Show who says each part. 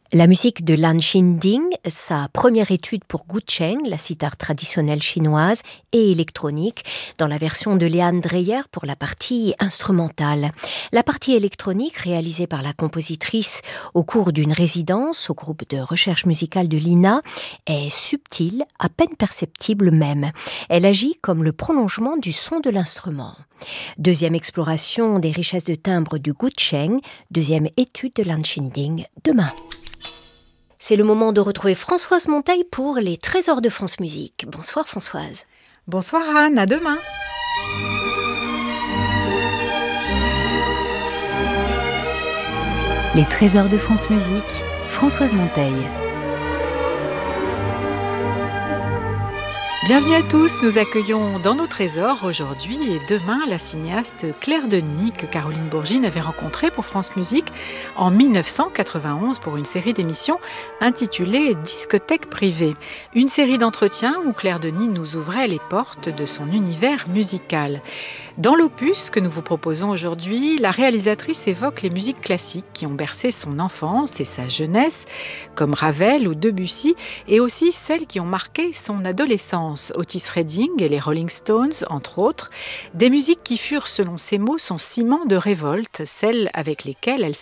Speaker 1: La musique de Lan Xinding, sa première étude pour Gucheng, la sitar traditionnelle chinoise et électronique, dans la version de Léane Dreyer pour la partie instrumentale. La partie électronique, réalisée par la compositrice au cours d'une résidence au groupe de recherche musicale de l'INA, est subtile, à peine perceptible même. Elle agit comme le prolongement du son de l'instrument. Deuxième exploration des richesses de timbre du Gucheng, deuxième étude de Lan Xinding, demain. C'est le moment de retrouver Françoise Monteil pour les Trésors de France Musique. Bonsoir Françoise.
Speaker 2: Bonsoir Anne, à demain.
Speaker 3: Les Trésors de France Musique, Françoise Monteil.
Speaker 2: Bienvenue à tous, nous accueillons dans nos trésors aujourd'hui et demain la cinéaste Claire Denis que Caroline Bourgine avait rencontrée pour France Musique en 1991 pour une série d'émissions intitulée Discothèque privée. Une série d'entretiens où Claire Denis nous ouvrait les portes de son univers musical. Dans l'opus que nous vous proposons aujourd'hui, la réalisatrice évoque les musiques classiques qui ont bercé son enfance et sa jeunesse, comme Ravel ou Debussy, et aussi celles qui ont marqué son adolescence. Otis Redding et les Rolling Stones, entre autres, des musiques qui furent, selon ses mots, son ciment de révolte, celles avec lesquelles elle